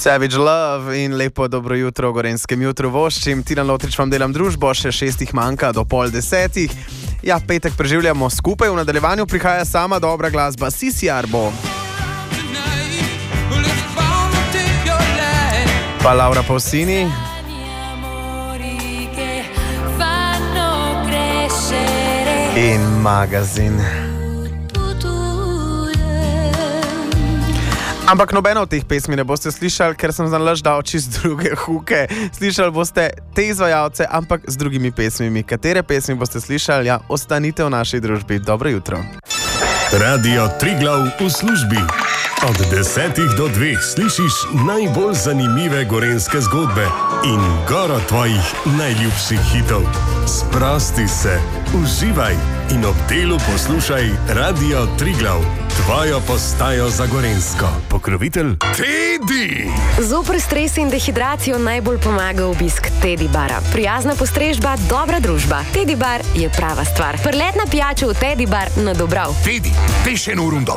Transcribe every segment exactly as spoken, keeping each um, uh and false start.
Savage Love in lepo dobro jutro v Gorenjskem jutru voščim. Tiran Lotrič vam delam družbo, še šestih manjka do pol desetih. Ja, petek preživljamo skupaj, v nadaljevanju prihaja sama dobra glasba Sisi Arbo. Pa Laura Pausini. In Magazin. Ampak nobeno od teh pesmi ne boste slišali, ker sem znalaž dal čist druge huke. Slišali boste te izvajalce, ampak z drugimi pesmimi. Katere pesmi boste slišali? Ja, ostanite v naši družbi. Dobro jutro. Radio Triglav v službi. Od desetih do dveh slišiš najbolj zanimive gorenjske zgodbe in goro tvojih najljubših hitov. Sprosti se, uživaj in ob delu poslušaj Radio Triglav, tvojo postajo za Gorenjsko. Pokrovitelj Teddy. Zoper stres in dehidracijo najbolj pomaga obisk Teddy bara. Prijazna postrežba, dobra družba. Teddy bar je prava stvar. Prletna pijača v Teddy bar na Dobrav. Teddy, peš eno rundo.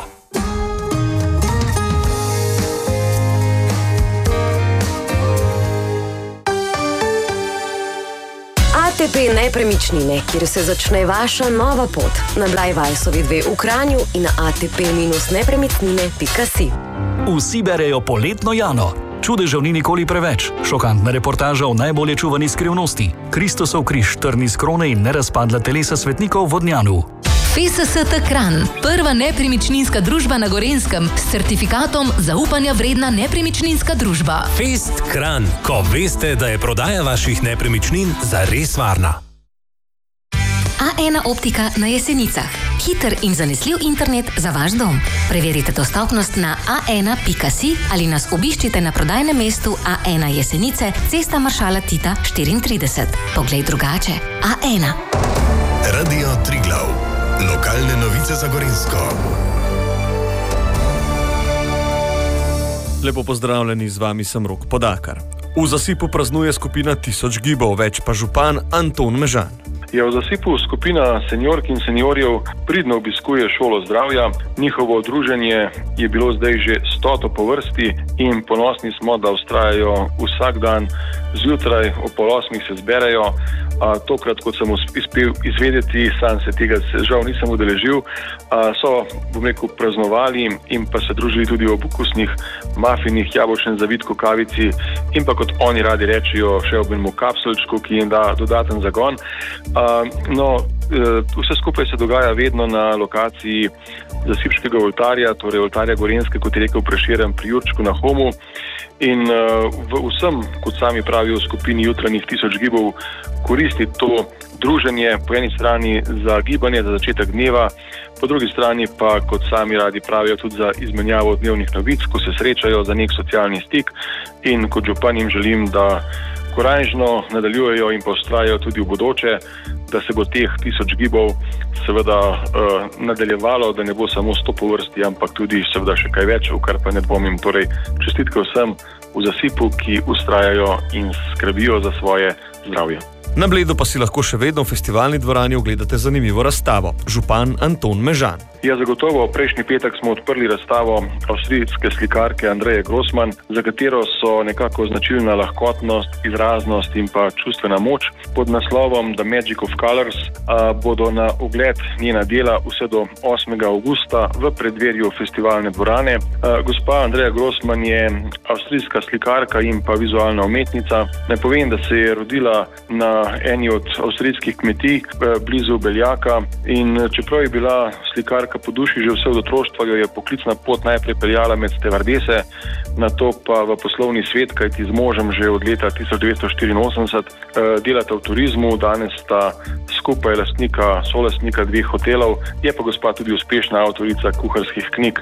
A T P Nepremičnine, kjer se začne vaša nova pot. Na Blajvalsovi dve v Kranju in na a t p nepremičnine pika si. Vsi berejo poletno Jano. Čudežev ni nikoli preveč. Šokantna reportaža o najbolje čuvani skrivnosti. Kristusov križ, trni z krone in nerazpadla telesa svetnikov v Vodnjanu. F S S T Kranj, prva nepremičninska družba na Gorenskem s certifikatom zaupanja vredna nepremičninska družba. Fest Kranj, ko veste, da je prodaja vaših nepremičnin zares varna. A ena optika na Jesenicah. Hiter in zanesljiv internet za vaš dom. Preverite dostopnost na a ena pika si ali nas obiščite na prodajnem mestu A ena Jesenice, cesta Maršala Tita štiriintrideset. Poglej drugače. A ena. Radio Triglav. Lokalne novice za Gorenjsko. Lepo pozdravljeni, z vami sem Rok Podakar. V Zasipu praznuje skupina Tisoč gibov, več pa župan Anton Mežan. Je v Zasipu skupina seniork in seniorjev pridno obiskuje šolo zdravja. Njihovo druženje je bilo zdaj že stoto po vrsti in ponosni smo, da vztrajajo vsak dan zjutraj, o pol osmih se zberejo. A, tokrat, kot sem uspel izvedeti, sam se tega žal nisem udeležil, a, so, bom rekel, praznovali in pa se družili tudi ob okusnih mafinih, jabolčnem zavitku, kavici in pa, kot oni radi rečejo, še ob enemu kapselčku, ki jim da dodaten zagon. A, no, vse skupaj se dogaja vedno na lokaciji Zasipškega oltarja, torej oltarja Gorenjske, kot je rekel Prešeren, pri Jurčku na Homu. In uh, v vsem, kot sami pravijo v skupini jutranjih Tisoč gibov, koristi to druženje po eni strani za gibanje, za začetek dneva, po drugi strani pa, kot sami radi pravijo, tudi za izmenjavo dnevnih novic, ko se srečajo za nek socialni stik. In kot župan jim želim, da korajžno nadaljujejo in pa vztrajajo tudi v bodoče, da se bo teh tisoč gibov seveda uh, nadaljevalo, da ne bo samo sto po vrsti, ampak tudi seveda še kaj več, v kar pa ne dvomim. Torej, čestitke vsem v Zasipu, ki vztrajajo in skrbijo za svoje zdravje. Na Bledu pa si lahko še vedno v festivalni dvorani ogledate zanimivo razstavo. Župan Anton Mežan. Ja, zagotovo. Prejšnji petek smo odprli razstavo avstrijske slikarke Andreje Grossman, za katero so nekako značilna lahkotnost, izraznost in pa čustvena moč. Pod naslovom The Magic of Colors a, bodo na ogled njena dela vse do osmega avgusta v predverju festivalne dvorane. A, gospa Andreja Grossman je avstrijska slikarka in pa vizualna umetnica. Naj povem, da se je rodila na eni od avstrijskih kmetij blizu Beljaka in čeprav je bila slikarka po duši že vse od otroštva, jo je poklicna pot najprej peljala med stevardese, nato pa v poslovni svet, kajti z možem že od leta tisoč devetsto štiriinosemdeset delata v turizmu, danes sta skupaj lastnika, solastnika dveh hotelov, je pa gospa tudi uspešna avtorica kuharskih knjig.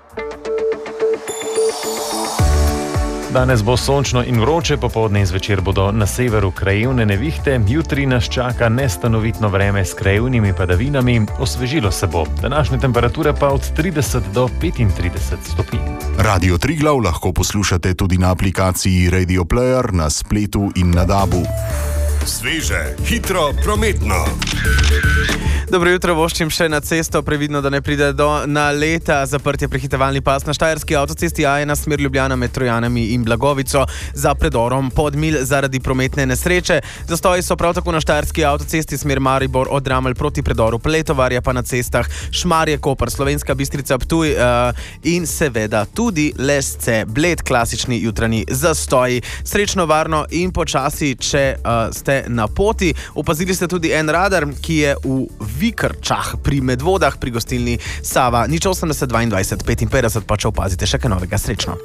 Danes bo sončno in vroče, popoldne in zvečer bodo na severu krajevne nevihte, jutri nas čaka nestanovitno vreme s krajevnimi padavinami, osvežilo se bo, današnje temperature pa od trideset do petintrideset stopinj. Radio Triglav lahko poslušate tudi na aplikaciji Radio Player, na spletu in na dabu. Sveže, hitro, prometno. Dobro jutro, voščim še na cesto, previdno, da ne pride do naleta. Zaprt je prehitevalni pas na štajerski avtocesti A ena smer Ljubljana med Trojanami in Blagovico za predorom Podmilj zaradi prometne nesreče. Zastoji so prav tako na štajerski avtocesti smer Maribor od Dramelj proti predoru Pletovarja, pa na cestah Šmarje, Koper, Slovenska Bistrica, Ptuj uh, in seveda tudi Lesce. Bled, klasični jutranji zastoji. Srečno, varno in počasi, če uh, ste na poti. Opazili ste tudi en radar, ki je v Vikrčah pri Medvodah pri gostilni Sava. Nič osemdeset dvaindvajset petinpetdeset, pa če opazite še kaj novega. Srečno.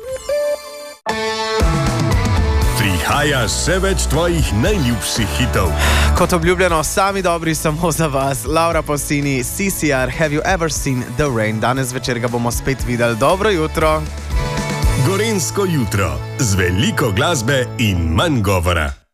Prihaja še več tvojih najljubših hitov. Kot obljubljeno, sami dobri samo za vas. Laura Pausini, C C R, Have You Ever Seen the Rain? Danes večer ga bomo spet videli. Dobro jutro. Gorenjsko jutro z veliko glasbe in manj govora.